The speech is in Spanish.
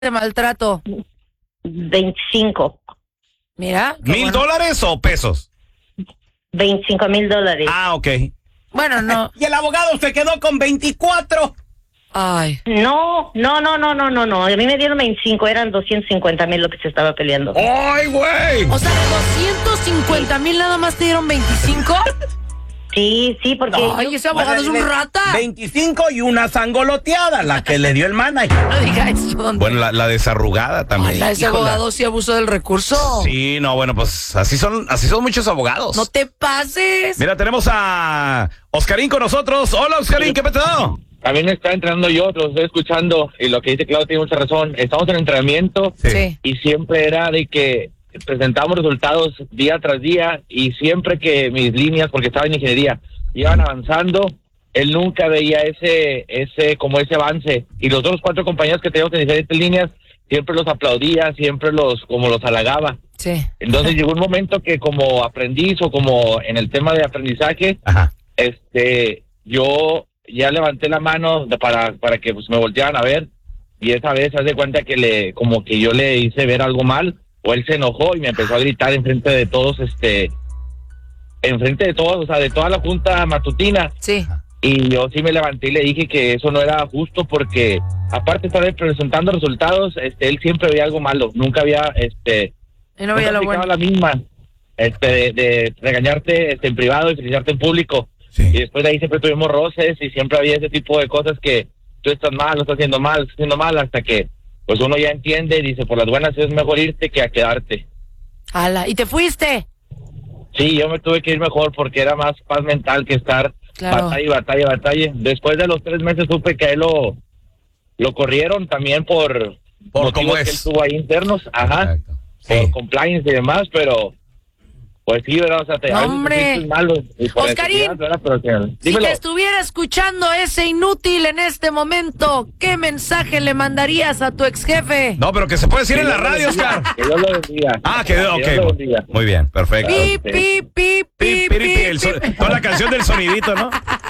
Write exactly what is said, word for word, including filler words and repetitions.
de maltrato? veinticinco. Mira. qué ¿Mil bueno. dólares o pesos? veinticinco mil dólares. Ah, ok. Bueno, no. Y el abogado se quedó con veinticuatro. Ay. No, no, no, no, no, no, no. A mí me dieron veinticinco, eran doscientos cincuenta mil lo que se estaba peleando. ¡Ay, güey! O sea, doscientos cincuenta mil nada más te dieron veinticinco. Sí, sí, porque... Ay, ese abogado es un rata. veinticinco y una sangoloteada, la que le dio el manager. No diga eso. don Bueno, la, la desarrugada también. Ay, ese Híjola. abogado sí abusó del recurso. Sí, no, bueno, pues así son, así son muchos abogados. No te pases. Mira, tenemos a Oscarín con nosotros. Hola, Oscarín, ¿qué petado? También está entrenando yo, lo estoy escuchando y lo que dice Claudio tiene mucha razón. Estamos en entrenamiento Sí. y siempre era de que presentamos resultados día tras día y siempre que mis líneas, porque estaba en ingeniería, iban avanzando, él nunca veía ese, ese, como ese avance. Y los otros cuatro compañeros que teníamos en diferentes líneas, siempre los aplaudía, siempre los, como los halagaba. Sí. Entonces llegó un momento que como aprendiz o como en el tema de aprendizaje, Ajá. este, yo ya levanté la mano de- para para que pues me voltearan a ver y esa vez haz de cuenta que le como que yo le hice ver algo mal o él se enojó y me empezó a gritar enfrente de todos, este, enfrente de todos, o sea, de toda la junta matutina. Sí. Y yo sí me levanté y le dije que eso no era justo porque aparte de estar presentando resultados, este, él siempre veía algo malo, nunca había, este, Y no veía nunca lo bueno. aplicaba la misma, este, de, de regañarte este, en privado y felicitarte en público. Sí. Y después de ahí siempre tuvimos roces y siempre había ese tipo de cosas que tú estás mal, lo estás haciendo mal, estás haciendo mal, hasta que pues uno ya entiende y dice, por las buenas es mejor irte que a quedarte. Ala. ¿Y te fuiste? Sí, yo me tuve que ir mejor porque era más paz mental que estar Claro. batalla y batalla, batalla. Después de los tres meses supe que a él lo, lo corrieron también por, Por motivos cómo que es. él tuvo ahí internos, ajá, Exacto. por Sí. compliance y demás, pero pues sí, ¿verdad? O sea, te No, a veces hombre. te sientes malo y por Oscarín, necesidad, ¿verdad? Pero que- Si dímelo. te estuviera escuchando ese inútil en este momento, ¿qué mensaje le mandarías a tu ex jefe? No, pero que se puede decir Que en la Dios lo radio, bendiga, Oscar. Que Dios lo bendiga. Ah, que Dios lo ok. bendiga. Muy bien, perfecto. Pi, pi, pi, Pi, pi, pi, pi, pi, el so- pi. toda la canción del sonidito, ¿no?